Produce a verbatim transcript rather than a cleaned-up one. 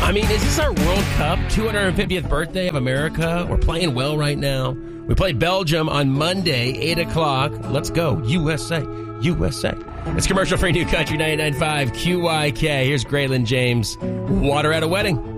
I mean, is this our World Cup? two hundred fiftieth birthday of America? We're playing well right now. We play Belgium on Monday, eight o'clock. Let's go. U S A. U S A. It's commercial-free New Country ninety-nine point five Q Y K. Here's Graylin James. Water at a Wedding.